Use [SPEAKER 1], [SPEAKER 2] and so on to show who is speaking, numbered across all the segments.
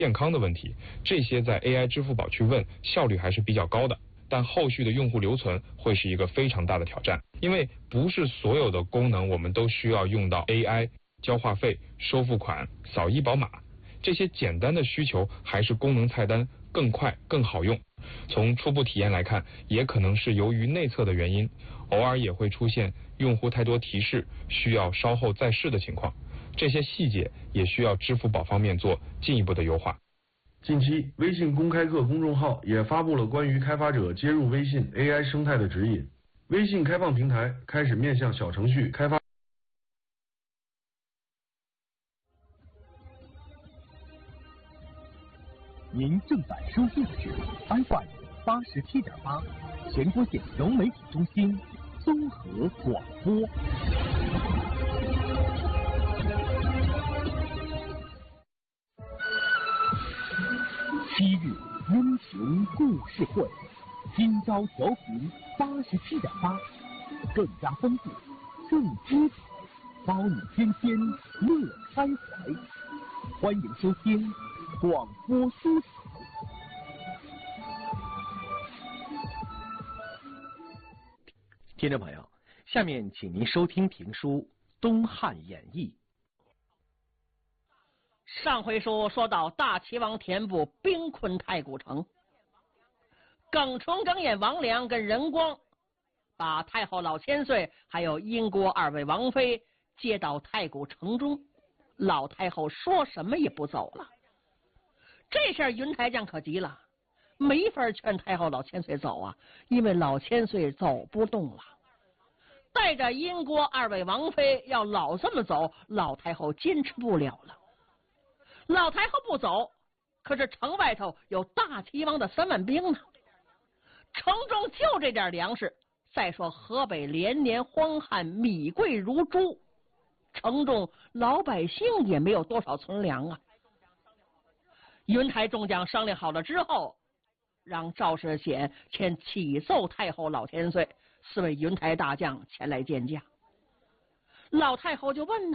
[SPEAKER 1] 健康的问题，这些在 AI 支付宝去问，效率还是比较高的。但后续的用户留存会是一个非常大的挑战，因为不是所有的功能我们都需要用到 AI， 交话费、收付款、扫医保码，这些简单的需求还是功能菜单更快更好用。从初步体验来看，也可能是由于内测的原因，偶尔也会出现用户太多提示，需要稍后再试的情况。这些细节也需要支付宝方面做进一步的优化。
[SPEAKER 2] 近期，微信公开课公众号也发布了关于开发者接入微信 AI 生态的指引。微信开放平台开始面向小程序开发。
[SPEAKER 3] 您正在收听的是 FM 87.8全国县融媒体中心综合广播。7日温情故事会，今朝调频87.8，更加丰富，更精彩，包你天天乐开怀。欢迎收听广播书场。听众朋友，下面请您收听评书《东汉演义》。
[SPEAKER 4] 上回说到大齐王田部兵困太谷城，耿纯、耿弇、王良跟任光把太后老千岁还有英国二位王妃接到太谷城中，老太后说什么也不走了。这下云台将可急了，没法劝太后老千岁走啊，因为老千岁走不动了。带着英国二位王妃要老这么走，老太后坚持不了了。老太后不走，可是城外头有大齐王的3万兵呢，城中就这点粮食。再说河北连年荒旱，米贵如珠，城中老百姓也没有多少存粮啊。云台众将商量好了之后，让赵世显前启奏太后老千岁，4位云台大将前来见驾。老太后就问呢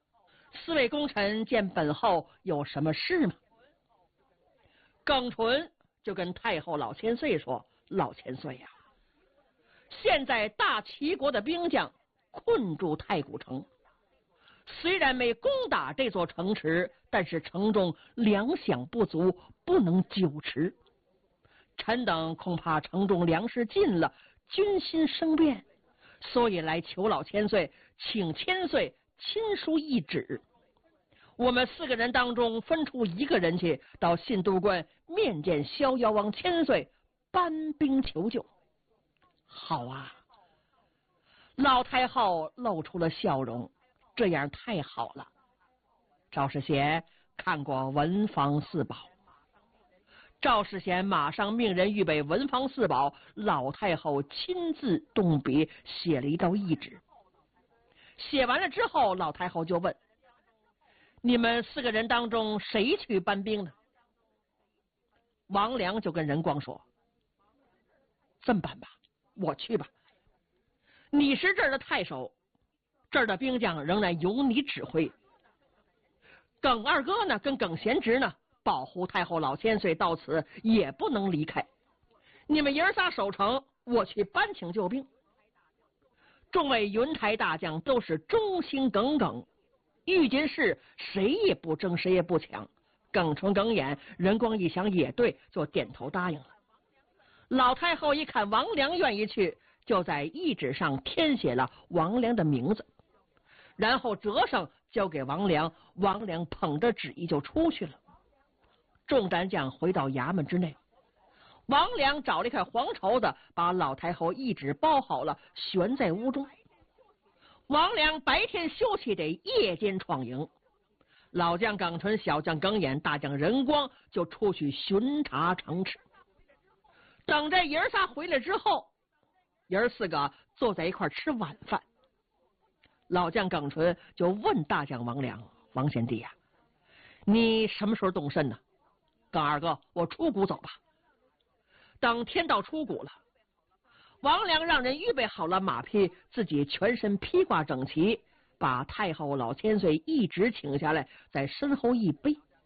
[SPEAKER 4] ，4位功臣见本后有什么事吗？耿纯就跟太后老千岁说，老千岁呀，现在大齐国的兵将困住太谷城，虽然没攻打这座城池，但是城中粮饷不足，不能久持。臣等恐怕城中粮食尽了，军心生变，所以来求老千岁，请千岁亲书一旨，我们4个人当中分出1个人去到信都关面见逍遥王千岁，搬兵求救。好啊！老太后露出了笑容，这样太好了。赵世贤看过文房4宝，赵世贤马上命人预备文房4宝，老太后亲自动笔写了一道懿旨。写完了之后，老太后就问，你们4个人当中谁去搬兵呢？王良就跟任光说，这么办吧，我去吧，你是这儿的太守，这儿的兵将仍然由你指挥。耿二哥呢跟耿贤侄呢保护太后老千岁到此也不能离开，你们爷儿仨守城，我去搬请救兵。众位云台大将都是忠心耿耿，遇见事谁也不争谁也不抢。耿纯耿弇任光一想也对，就点头答应了。老太后一看王良愿意去，就在懿旨上填写了王良的名字，然后折上交给王良，王良捧着旨意就出去了。众战将回到衙门之内，王良找了一块黄绸子，把老太后懿旨包好了，悬在屋中。王良白天休息，得夜间闯营。老将耿纯、小将耿弇、大将任光就出去巡查城池。等这爷儿仨回来之后，爷儿4个坐在一块吃晚饭。老将耿纯就问大将王良，王贤弟呀，你什么时候动身呢？耿二哥，我出谷走吧。等天到出谷了，王良让人预备好了马匹，自己全身披挂整齐，把太后老千岁懿旨请下来，在身后一背。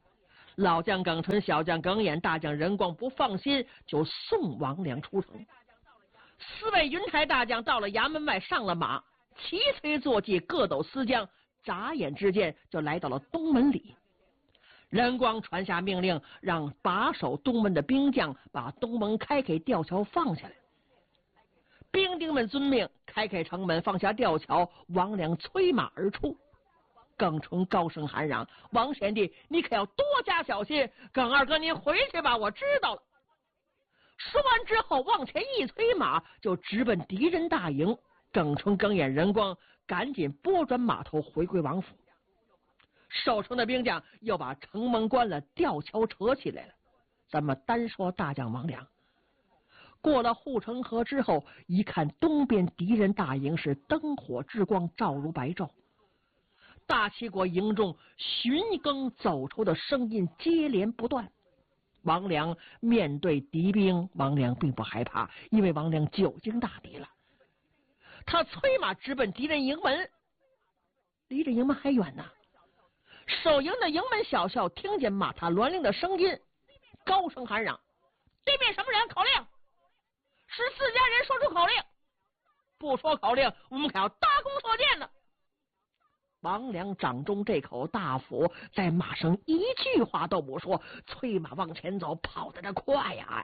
[SPEAKER 4] 老将耿纯、小将耿衍、大将任光不放心，就送王良出城。4位云台大将到了衙门外，上了马，齐催坐骑，各斗私将，眨眼之间就来到了东门里。任光传下命令，让把守东门的兵将把东门开给吊桥放下来。兵丁们遵命，开城门，放下吊桥，王良催马而出。耿纯高声喊嚷：“王贤弟，你可要多加小心！耿二哥，您回去吧，我知道了。”说完之后，往前一催马，就直奔敌人大营。耿纯、耿衍、任光赶紧拨转马头，回归王府。守城的兵将又把城门关了，吊桥扯起来了。咱们单说大将王良，过了护城河之后，一看东边敌人大营是灯火之光，照如白昼。大齐国营中巡更走抽的声音接连不断。王良面对敌兵，王良并不害怕，因为王良久经大敌了。他催马直奔敌人营门，离着营门还远呢。守营的营门小校听见马踏銮铃的声音，高声喊嚷：“对面什么人？口令！14家人说出口令，不说口令，我们可要搭弓射箭呢！”王良掌中这口大斧在马上一句话都不说，催马往前走，跑得这快呀！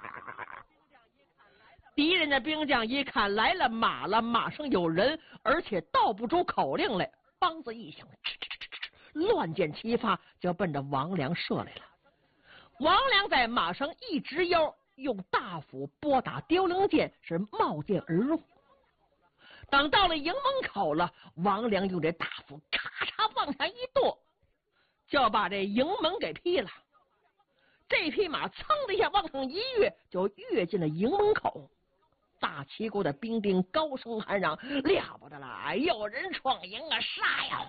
[SPEAKER 4] 敌人的兵将一看来了马了，马上有人，而且道不出口令来，梆子一响，乱箭齐发，就奔着王良射来了。王良在马上一直腰，用大斧拨打凋零箭，是冒箭而入。等到了营门口了，王良用这大斧咔嚓往下一剁，就把这营门给劈了。这匹马噌的一下往上一跃，就跃进了营门口。大齐国的兵丁高声喊嚷：“了不得了，有人闯营啊，杀呀！”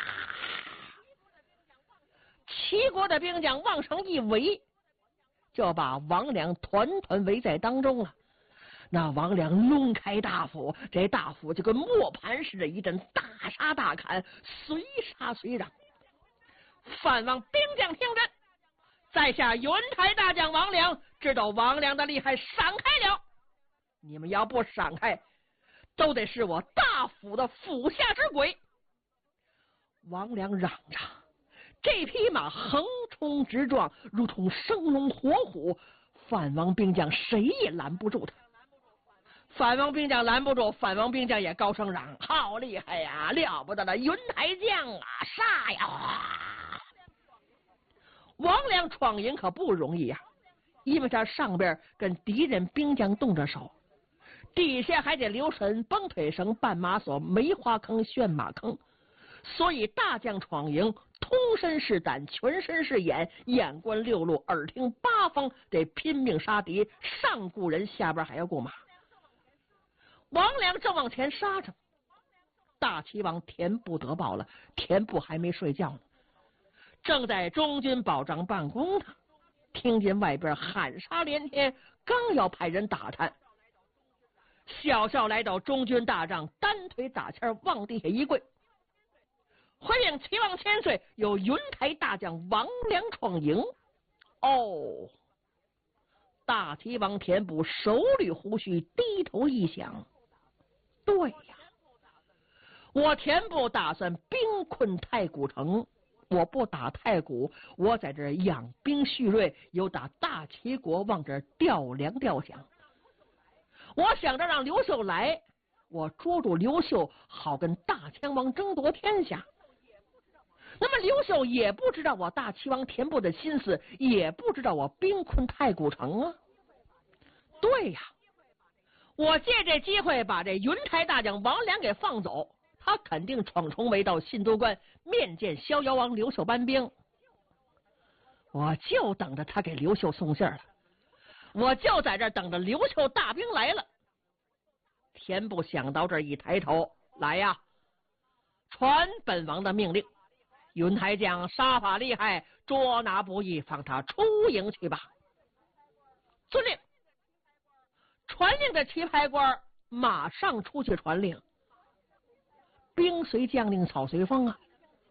[SPEAKER 4] 齐国的兵将往上一围，就把王良团团围在当中了。那王良抡开大斧，这大斧就跟磨盘似的，一阵大杀大砍，随杀随嚷。范王兵将听着，在下云台大将王良知道王良的厉害，闪开了。你们要不闪开，都得是我大斧的斧下之鬼。王良嚷着，这匹马横冲直撞，如同生龙活虎，范王兵将谁也拦不住他。范王兵将拦不住，范王兵将也高声嚷：“好厉害呀，了不得了，云台将啊，杀呀！”王良闯营可不容易呀，因为他上边跟敌人兵将动着手，底下还得留神绷腿绳、绊马索、梅花坑、旋马坑，所以大将闯营，通身是胆，全身是眼，眼观六路，耳听八方，得拼命杀敌，上顾人，下边还要顾马。王良正往前杀着，大齐王田部得报了，田部还没睡觉呢，正在中军保障办公呢，听见外边喊杀连天，刚要派人打探，小校来到中军大帐，单腿打签往地下一跪，回禀齐王千岁，有云台大将王良闯营。哦，大齐王田部手捋胡须，低头一想，对呀，我田部打算兵困太谷城，我不打太谷，我在这养兵蓄锐，有打大齐国往这调粮调饷。我想着让刘秀来，我捉住刘秀，好跟大羌王争夺天下。那么刘秀也不知道我大齐王田部的心思，也不知道我兵困太谷城啊。对呀，我借这机会把这云台大将王良给放走，他肯定闯重围到信都关面见逍遥王刘秀搬兵。我就等着他给刘秀送信了，我就在这等着刘秀大兵来了。田部想到这儿，一抬头，来呀，传本王的命令，云台将杀法厉害，捉拿不易，放他出营去吧。遵令。传令的棋牌官马上出去传令，兵随将令，草随风啊！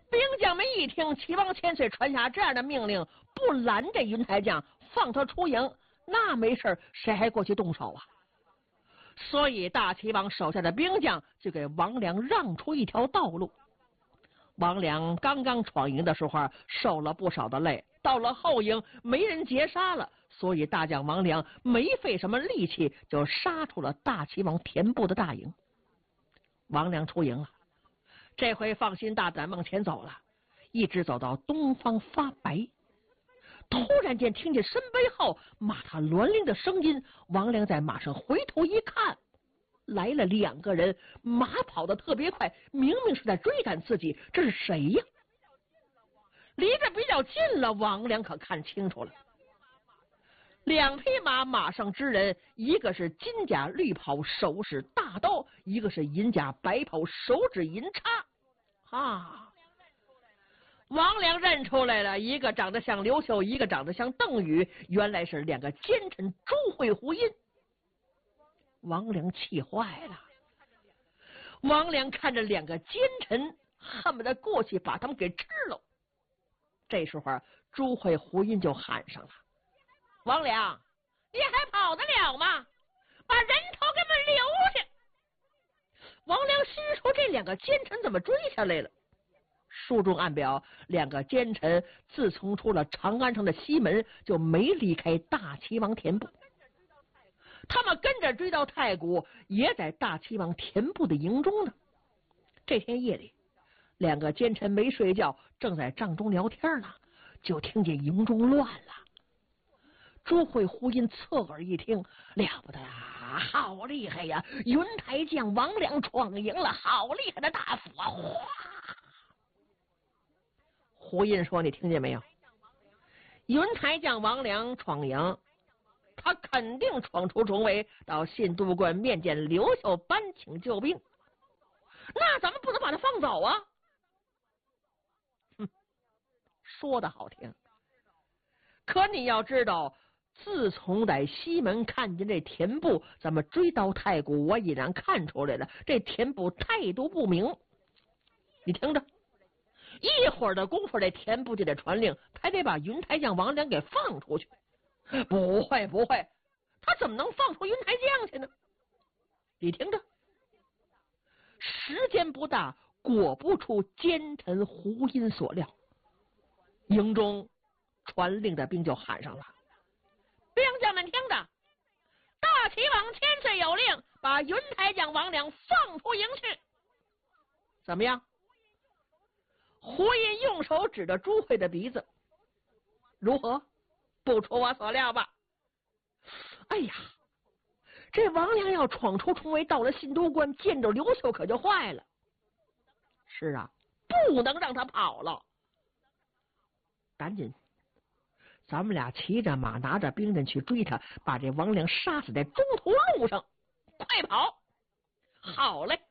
[SPEAKER 4] 兵将们一听齐王千岁传下这样的命令，不拦这云台将，放他出营，那没事谁还过去动手啊？所以大齐王手下的兵将就给王良让出一条道路。王良刚刚闯营的时候受了不少的累，到了后营没人截杀了，所以大将王良没费什么力气就杀出了大齐王田部的大营。王良出营了，这回放心大胆往前走了，一直走到东方发白，突然间听见身背后马踏銮铃的声音，王良在马上回头一看，来了2个人，马跑得特别快，明明是在追赶自己，这是谁呀？离着比较近了，王良可看清楚了，2匹马，马上之人，一个是金甲绿袍，手使大刀，一个是银甲白袍，手指银叉。啊！王良认出来了，一个长得像刘秀，一个长得像邓禹，原来是2个奸臣朱会、胡殷。王良气坏了，王良看着2个奸臣，恨不得过去把他们给吃了。这时候朱会、胡殷就喊上了：“王良，你还跑得了吗？把人头给我们留下！”王良心说这2个奸臣怎么追下来了？书中暗表，2个奸臣自从出了长安城的西门，就没离开大齐王田部。他们跟着追到太谷，也在大齐王田部的营中呢。这天夜里，2个奸臣没睡觉，正在帐中聊天呢，就听见营中乱了。朱会、胡殷侧耳一听，了不得啊，好厉害呀！云台将王良闯营了，好厉害的大斧啊！哗！胡殷说：“你听见没有？云台将王良闯营，他肯定闯出重围，到信都关面见刘秀，搬请救兵。那咱们不能把他放走啊！”哼，说的好听，可你要知道，自从在西门看见这田部，咱们追到太谷，我已然看出来了，这田部态度不明。你听着，一会儿的功夫，这田部就得传令，他得把云台将王良给放出去。不会，他怎么能放出云台将去呢？你听着，时间不大，果不出奸臣胡殷所料，营中传令的兵就喊上了：“兵将们听着，大齐王千岁有令，把云台将王良放出营去。”怎么样？胡殷用手指着朱会的鼻子，如何？不出我所料吧？哎呀，这王良要闯出重围，到了信都关，见着刘秀可就坏了。是啊，不能让他跑了。赶紧，咱们俩骑着马，拿着兵刃去追他，把这王良杀死在中途路上。快跑！好嘞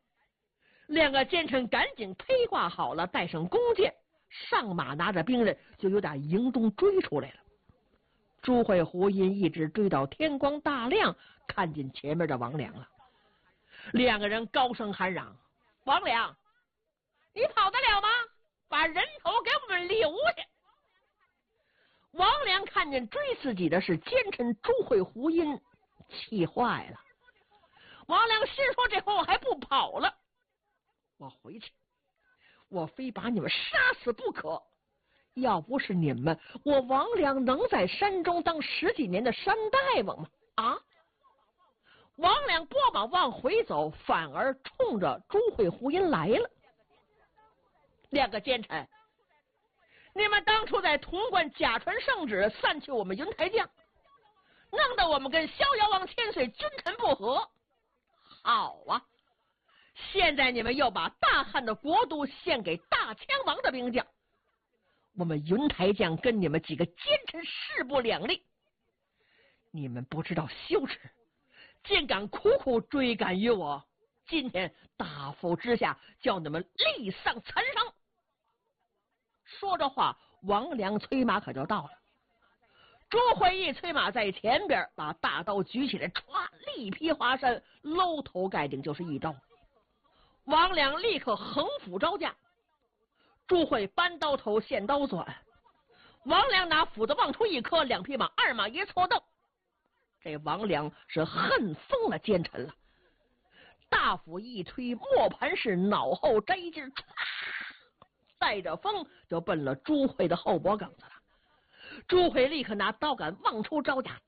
[SPEAKER 4] ，2个奸臣赶紧披挂好了，带上弓箭，上马，拿着兵刃，就由打营中追出来了。朱会、胡殷一直追到天光大亮，看见前面的王良了。2个人高声喊嚷：“王良，你跑得了吗？把人头给我们留下！”王良看见追自己的是奸臣朱会、胡殷，气坏了。王良心说：“这回我还不跑了，我回去，我非把你们杀死不可。要不是你们，我王良能在山中当10几年的山大王吗？”啊！王良拨马往回走，反而冲着朱会、胡殷来了。2个奸臣，你们当初在潼关假传圣旨，散去我们云台将，弄得我们跟逍遥王千岁君臣不和。好啊，现在你们又把大汉的国都献给大羌王的兵将，我们云台将跟你们几个奸臣势不两立。你们不知道羞耻，竟敢苦苦追赶于我，今天大府之下，叫你们立丧残伤。说着话，王良催马可就到了。朱会一催马在前边，把大刀举起来，歘，力劈华山，搂头盖顶就是一刀。王良立刻横斧招架。 朱慧搬刀头现刀钻，王良拿斧子往出一磕，两匹马二马一错蹬。这王良是恨疯了奸臣了，大斧一推，磨盘式脑后摘劲，带着风就奔了朱慧的后脖梗子了。朱慧立刻拿刀杆往出招架，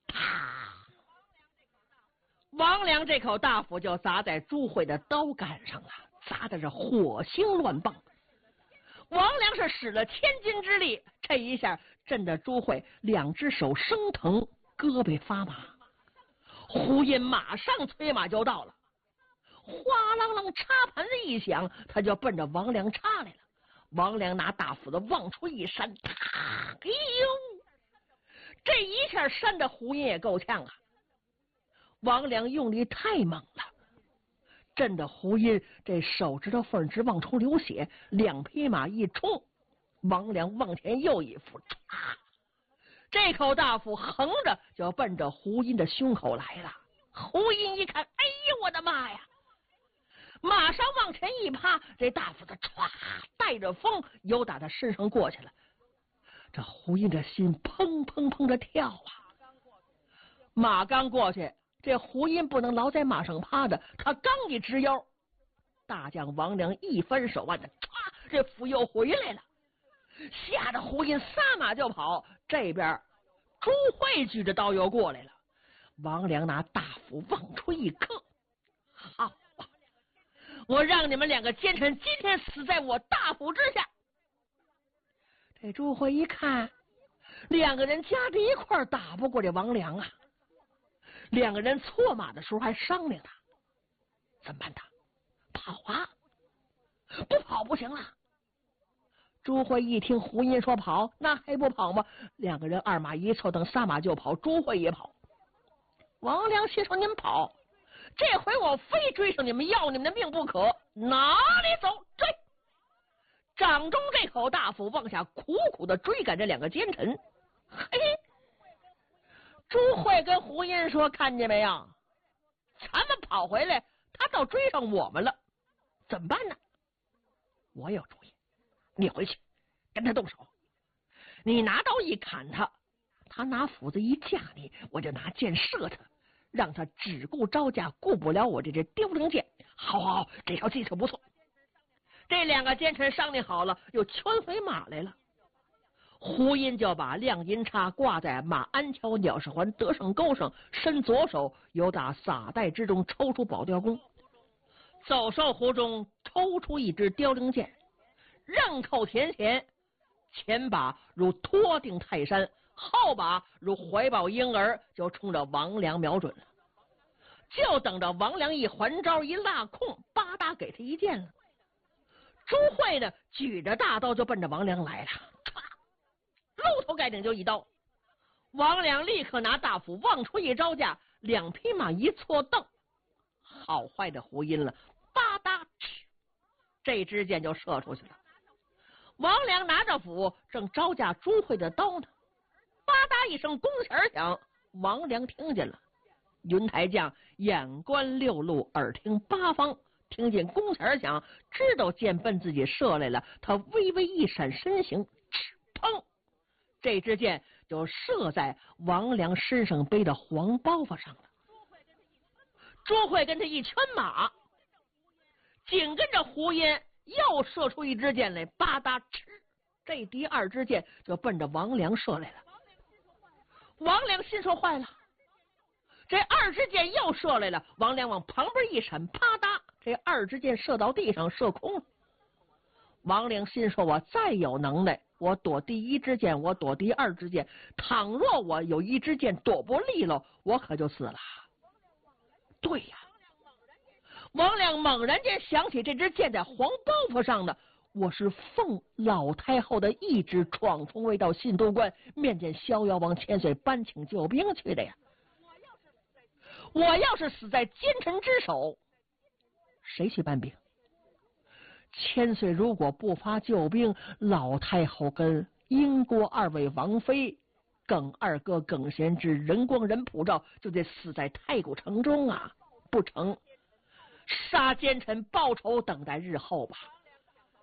[SPEAKER 4] 王良这口大斧就砸在朱慧的刀杆上了，砸的是火星乱蹦。王良是使了千斤之力，这一下震得朱慧两只手生疼，胳膊发麻。胡音马上催马就到了，哗啷啷插盘子一响，他就奔着王良插来了。王良拿大斧子往出一扇，哎呦，这一下扇的胡音也够呛啊！王良用力太猛了，震得胡音这手指头缝直往出流血，两匹马一冲，王良往前又一斧，这口大斧横着就奔着胡音的胸口来了。胡音一看，哎呦我的妈呀！马上往前一趴，这大斧子歘带着风又打他身上过去了。这胡音的心砰砰砰的跳啊！马刚过去，这胡音不能老在马上趴着，他刚一直腰，大将王良一翻手腕的，歘，这斧又回来了，吓得胡音撒马就跑。这边朱慧举着刀又过来了，王良拿大斧往出一磕，好啊，我让你们两个奸臣今天死在我大斧之下。这朱慧一看，两个人加在一块儿打不过这王良啊，两个人错马的时候还商量他怎么办他跑啊，不跑不行了。朱慧一听胡音说跑，那还不跑吗？两个人二马一凑，等撒马就跑，朱慧也跑。王良心说，你们跑，这回我非追上你们，要你们的命不可，哪里走？追！掌中这口大斧往下苦苦的追赶这两个奸臣。嘿，朱慧跟胡音说，看见没有，咱们跑回来，他倒追上我们了，怎么办呢？我有主意，你回去跟他动手，你拿刀一砍他，他拿斧子一架你，我就拿箭射他，让他只顾招架，顾不了我这支凋零箭。好好好，这条计策不错。这两个奸臣商量好了，又圈回马来了。胡音就把亮银叉挂在马鞍桥鸟式环得胜钩上，伸左手由打撒带之中抽出宝雕弓，走兽壶中抽出一支凋零箭，刃扣前弦，前把如托定泰山，后把如怀抱婴儿，就冲着王良瞄准了。就等着王良一还招一落空，吧嗒给他一箭了。朱慧呢，举着大刀就奔着王良来了，露头盖顶就一刀。王良立刻拿大斧往出一招架，两匹马一错蹬，好坏的胡音了，吧嗒，这支箭就射出去了。王良拿着斧正招架朱慧的刀呢，吧嗒一声弓弦响，王良听见了。云台将眼观六路，耳听八方，听见弓弦响，知道箭奔自己射来了，他微微一闪身形，砰，这支箭就射在王良身上背的黄包袱上了。朱慧跟他一圈马，紧跟着胡音又射出一支箭来，吧嗒，这第二支箭就奔着王良射来了。王良心说坏了，这二支箭又射来了，王良往旁边一闪，啪嗒，这二支箭射到地上，射空了。王良心说，我再有能耐，我躲第一支箭，我躲第二支箭，倘若我有一支箭躲不利落，我可就死了。对呀，王良猛然间想起这支箭在黄包袱上呢，我是奉老太后的懿旨闯从未到信都关，面见逍遥王千岁，搬请救兵去的呀。我要是死在奸臣之手，谁去搬兵？千岁如果不发救兵，老太后跟英国二位王妃、耿二哥耿贤之、任光、任普照就得死在太古城中啊！不成，杀奸臣报仇，等待日后吧。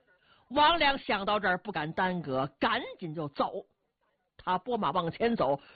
[SPEAKER 4] 王良想到这儿不敢耽搁，赶紧就走。他拨马往前走，